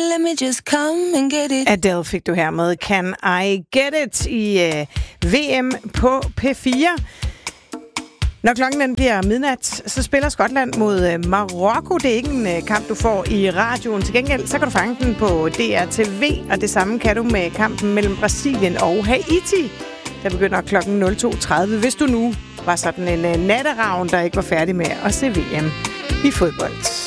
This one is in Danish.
let me just come and get it. Adele fik du her med Can I Get It i VM på P4. Når klokken den bliver midnat, så spiller Skotland mod Marokko. Det er ikke en kamp, du får i radioen. Til gengæld, så kan du fange den på DRTV, og det samme kan du med kampen mellem Brasilien og Haiti. Der begynder klokken 02.30, hvis du nu var sådan en natteravn, der ikke var færdig med at se VM i fodbold.